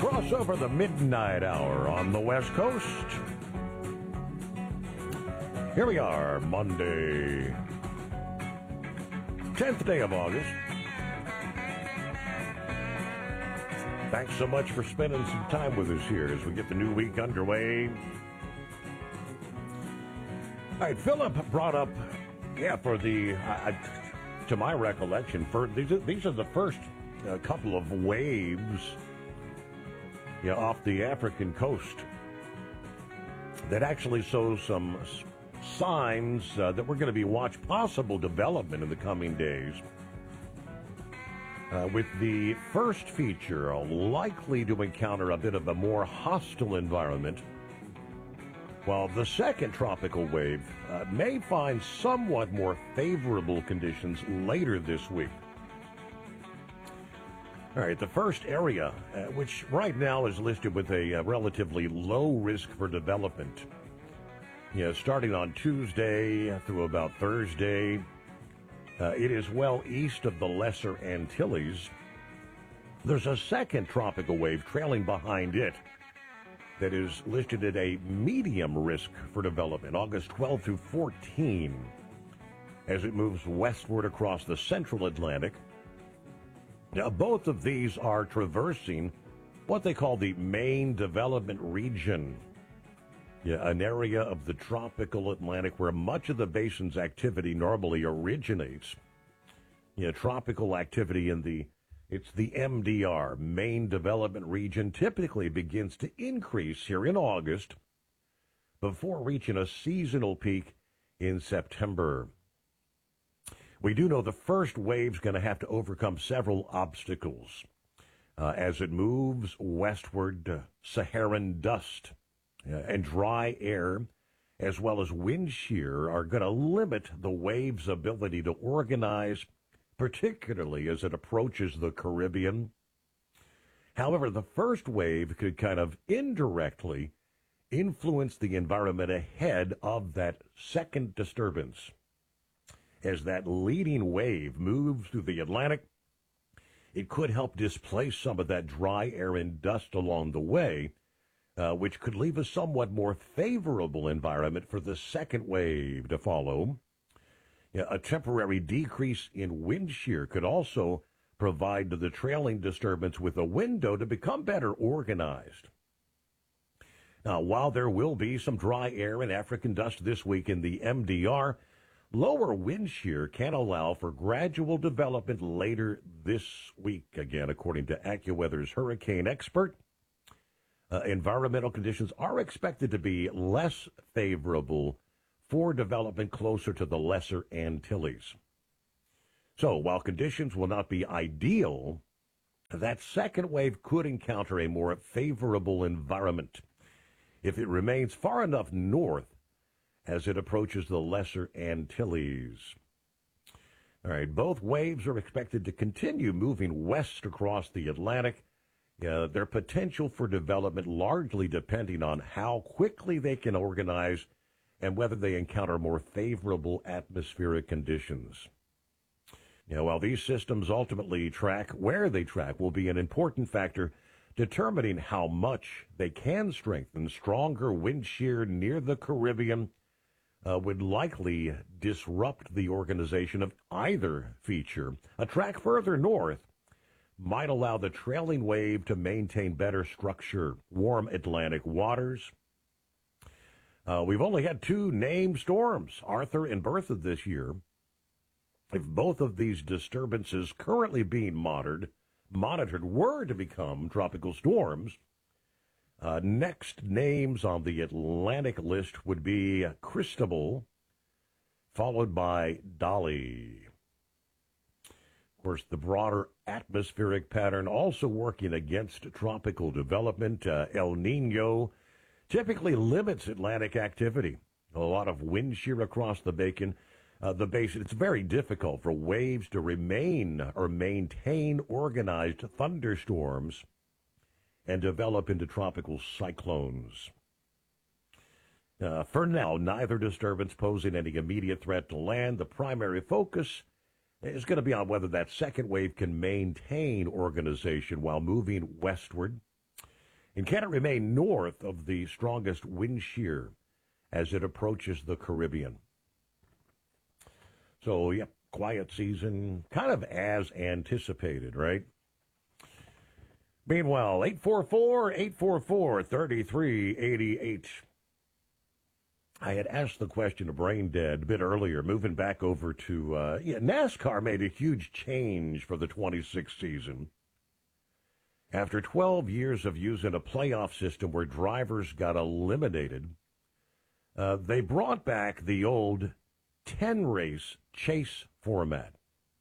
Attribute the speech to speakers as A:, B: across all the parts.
A: cross over the midnight hour on the West Coast. Here we are, Monday, 10th day of August. Thanks so much for spending some time with us here as we get the new week underway. All right, Philip brought up, for the, to my recollection, these are the first couple of waves off the African coast that actually show some signs that we're going to be watching possible development in the coming days. With the first feature likely to encounter a bit of a more hostile environment, while the second tropical wave may find somewhat more favorable conditions later this week. All right, the first area, which right now is listed with a relatively low risk for development, starting on Tuesday through about Thursday, it is well east of the Lesser Antilles. There's a second tropical wave trailing behind it that is listed at a medium risk for development, August 12 through 14, as it moves westward across the central Atlantic. Now, both of these are traversing what they call the main development region, an area of the tropical Atlantic where much of the basin's activity normally originates. Tropical activity in the MDR, main development region, typically begins to increase here in August before reaching a seasonal peak in September. We do know the first wave's going to have to overcome several obstacles as it moves westward. Saharan dust and dry air, as well as wind shear, are going to limit the wave's ability to organize, particularly as it approaches the Caribbean. However, the first wave could kind of indirectly influence the environment ahead of that second disturbance. As that leading wave moves through the Atlantic, it could help displace some of that dry air and dust along the way, which could leave a somewhat more favorable environment for the second wave to follow. A temporary decrease in wind shear could also provide the trailing disturbance with a window to become better organized. Now, while there will be some dry air and African dust this week in the MDR, lower wind shear can allow for gradual development later this week, again, according to AccuWeather's hurricane expert. Environmental conditions are expected to be less favorable for development closer to the Lesser Antilles. So, while conditions will not be ideal, that second wave could encounter a more favorable environment if it remains far enough north as it approaches the Lesser Antilles. All right, both waves are expected to continue moving west across the Atlantic, their potential for development largely depending on how quickly they can organize and whether they encounter more favorable atmospheric conditions. While these systems ultimately track, where they track will be an important factor determining how much they can strengthen. Stronger wind shear near the Caribbean would likely disrupt the organization of either feature. A track further north might allow the trailing wave to maintain better structure, warm Atlantic waters. We've only had two named storms, Arthur and Bertha, this year. If both of these disturbances currently being monitored were to become tropical storms, next names on the Atlantic list would be Cristobal, followed by Dolly. Of course, the broader atmospheric pattern also working against tropical development. El Nino typically limits Atlantic activity. A lot of wind shear across the basin. It's very difficult for waves to remain or maintain organized thunderstorms and develop into tropical cyclones. For now, neither disturbance posing any immediate threat to land. The primary focus is going to be on whether that second wave can maintain organization while moving westward. And can it remain north of the strongest wind shear as it approaches the Caribbean? So, yep, quiet season, kind of as anticipated, right? Meanwhile, 844-844-3388. I had asked the question of Brain Dead a bit earlier, moving back over to, NASCAR made a huge change for the 26th season. After 12 years of using a playoff system where drivers got eliminated, they brought back the old 10-race chase format.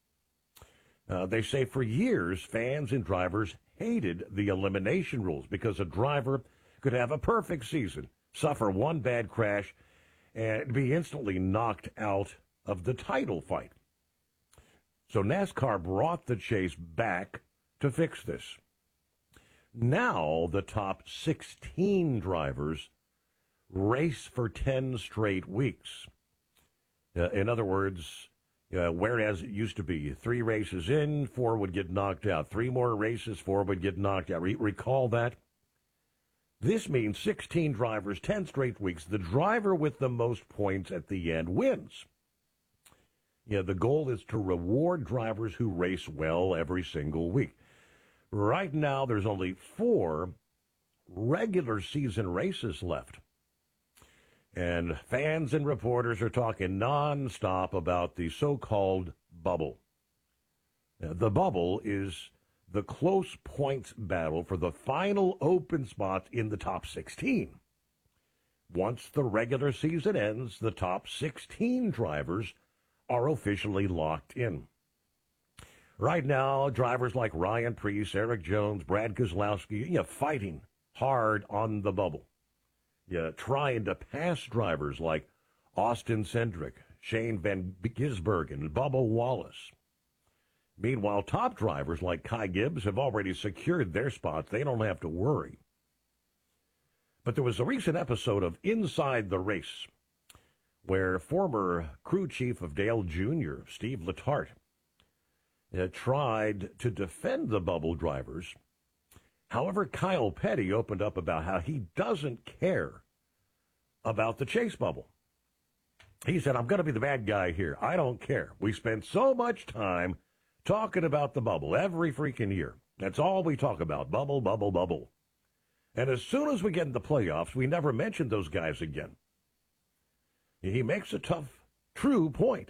A: They say for years, fans and drivers hated the elimination rules because a driver could have a perfect season, suffer one bad crash, and be instantly knocked out of the title fight. So NASCAR brought the chase back to fix this. Now the top 16 drivers race for 10 straight weeks. In other words, whereas it used to be 3 races in, 4 would get knocked out. 3 more races, 4 would get knocked out. Recall that? This means 16 drivers, 10 straight weeks. The driver with the most points at the end wins. The goal is to reward drivers who race well every single week. Right now, there's only 4 regular season races left. And fans and reporters are talking nonstop about the so-called bubble. The bubble is the close points battle for the final open spots in the top 16. Once the regular season ends, the top 16 drivers are officially locked in. Right now, drivers like Ryan Preece, Eric Jones, Brad Keselowski, fighting hard on the bubble. Trying to pass drivers like Austin Cindric, Shane Van Gisbergen, and Bubba Wallace. Meanwhile, top drivers like Kai Gibbs have already secured their spots. They don't have to worry. But there was a recent episode of Inside the Race where former crew chief of Dale Jr., Steve Letarte, tried to defend the bubble drivers. However, Kyle Petty opened up about how he doesn't care about the chase bubble. He said, I'm going to be the bad guy here. I don't care. We spend so much time talking about the bubble every freaking year. That's all we talk about. Bubble, bubble, bubble. And as soon as we get in the playoffs, we never mention those guys again. He makes a tough, true point.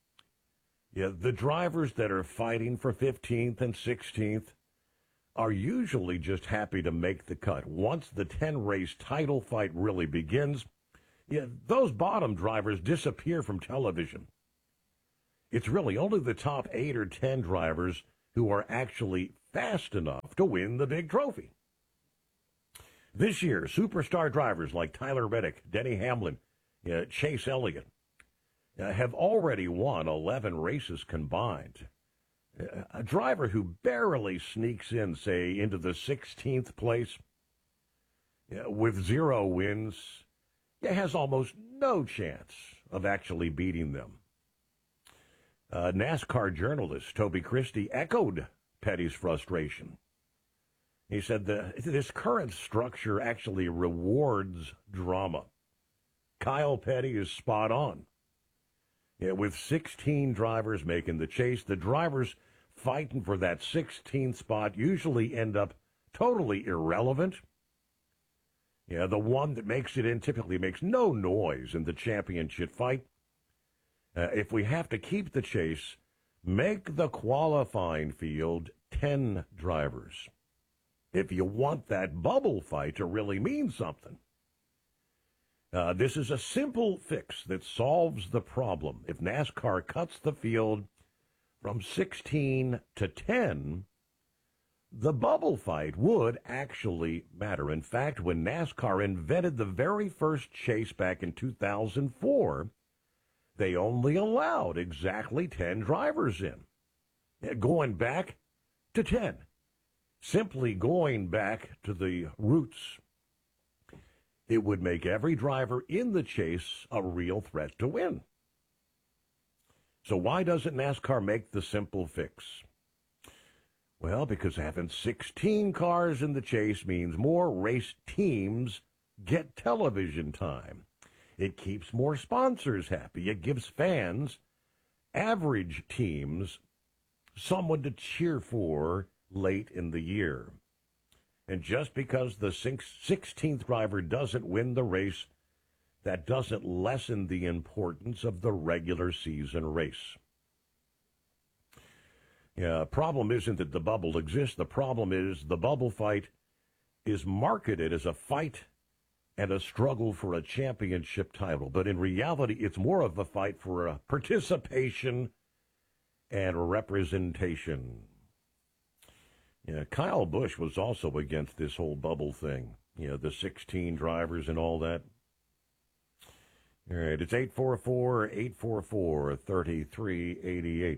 A: The drivers that are fighting for 15th and 16th are usually just happy to make the cut. Once the 10-race title fight really begins, those bottom drivers disappear from television. It's really only the top 8 or 10 drivers who are actually fast enough to win the big trophy. This year, superstar drivers like Tyler Reddick, Denny Hamlin, Chase Elliott have already won 11 races combined. A driver who barely sneaks in, say, into the 16th place with 0 wins has almost no chance of actually beating them. NASCAR journalist Toby Christie echoed Petty's frustration. He said that this current structure actually rewards drama. Kyle Petty is spot on. With 16 drivers making the chase, the drivers fighting for that 16th spot usually end up totally irrelevant. The one that makes it in typically makes no noise in the championship fight. If we have to keep the chase, make the qualifying field 10 drivers. If you want that bubble fight to really mean something. This is a simple fix that solves the problem. If NASCAR cuts the field from 16 to 10, the bubble fight would actually matter. In fact, when NASCAR invented the very first chase back in 2004, they only allowed exactly 10 drivers in. Going back to 10. Simply going back to the roots. It would make every driver in the chase a real threat to win. So why doesn't NASCAR make the simple fix? Well, because having 16 cars in the chase means more race teams get television time. It keeps more sponsors happy. It gives fans, average teams, someone to cheer for late in the year. And just because the 16th driver doesn't win the race, that doesn't lessen the importance of the regular season race. Yeah, problem isn't that the bubble exists. The problem is the bubble fight is marketed as a fight and a struggle for a championship title. But in reality, it's more of a fight for a participation and representation. Yeah, Kyle Busch was also against this whole bubble thing. You know, the 16 drivers and all that. All right, it's 844-844-3388.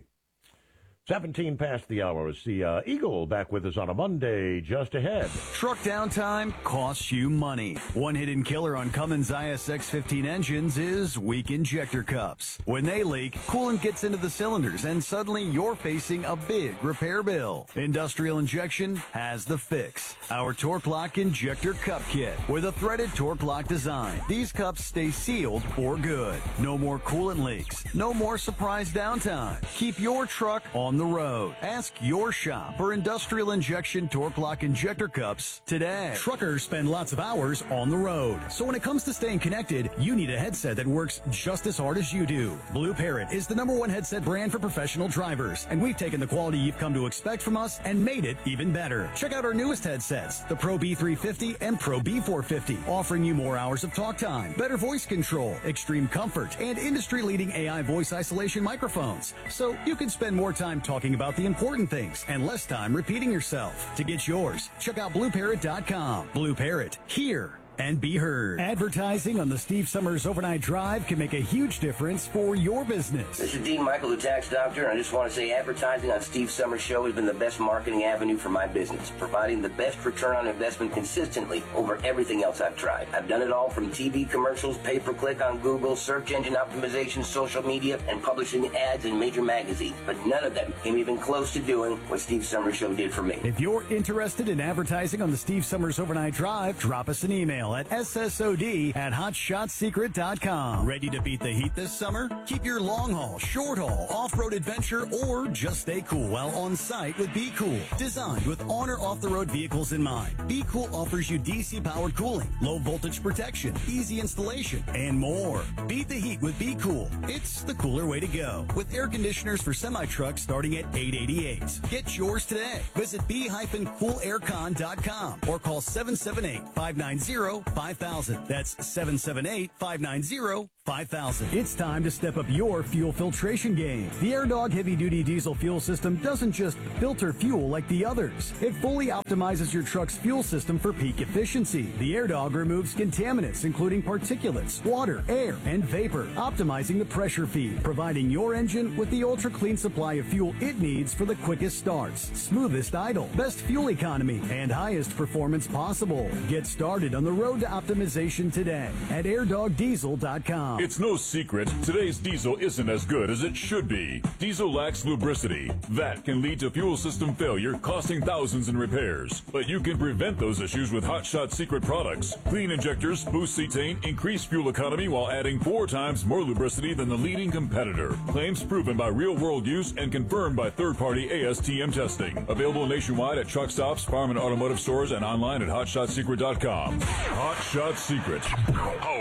A: 17 past the hour. It's the Eagle back with us on a Monday just ahead.
B: Truck downtime costs you money. One hidden killer on Cummins ISX-15 engines is weak injector cups. When they leak, coolant gets into the cylinders and suddenly you're facing a big repair bill. Industrial Injection has the fix. Our Torque Lock Injector Cup Kit with a threaded Torque Lock design. These cups stay sealed for good. No more coolant leaks. No more surprise downtime. Keep your truck on the road. Ask your shop for Industrial Injection Torque Lock Injector Cups today.
C: Truckers spend lots of hours on the road. So when it comes to staying connected, you need a headset that works just as hard as you do. Blue Parrot is the #1 headset brand for professional drivers, and we've taken the quality you've come to expect from us and made it even better. Check out our newest headsets, the Pro B350 and Pro B450, offering you more hours of talk time, better voice control, extreme comfort, and industry-leading AI voice isolation microphones. So you can spend more time talking about the important things and less time repeating yourself. To get yours, check out BlueParrot.com. Blue Parrot, hear and be heard. Advertising on the Steve Summers Overnight Drive can make a huge difference for your business.
D: This is Dean Michael, the tax doctor, and I just want to say advertising on Steve Summers' show has been the best marketing avenue for my business, providing the best return on investment consistently over everything else I've tried. I've done it all from TV commercials, pay-per-click on Google, search engine optimization, social media, and publishing ads in major magazines, but none of them came even close to doing what Steve Summers' show did for me.
C: If you're interested in advertising on the Steve Summers Overnight Drive, drop us an email at ssod@hotshotsecret.com.
B: Ready to beat the heat this summer? Keep your long haul, short haul, off-road adventure, or just stay cool while on site with Be Cool. Designed with on or off-the-road vehicles in mind, Be Cool offers you DC-powered cooling, low voltage protection, easy installation, and more. Beat the heat with Be Cool. It's the cooler way to go. With air conditioners for semi-trucks starting at $888. Get yours today. Visit b-coolaircon.com or call 778-590-5000. That's 778-590-5000. It's time to step up your fuel filtration game. The AirDog heavy-duty diesel fuel system doesn't just filter fuel like the others. It fully optimizes your truck's fuel system for peak efficiency. The AirDog removes contaminants, including particulates, water, air, and vapor, optimizing the pressure feed, providing your engine with the ultra-clean supply of fuel it needs for the quickest starts, smoothest idle, best fuel economy, and highest performance possible. Get started on the road to optimization today at airdogdiesel.com.
E: It's no secret, today's diesel isn't as good as it should be. Diesel lacks lubricity. That can lead to fuel system failure, costing thousands in repairs. But you can prevent those issues with Hot Shot Secret products. Clean injectors, boost cetane, increase fuel economy while adding 4 times more lubricity than the leading competitor. Claims proven by real-world use and confirmed by third-party ASTM testing. Available nationwide at truck stops, farm and automotive stores, and online at hotshotsecret.com. Hot Shot Secret.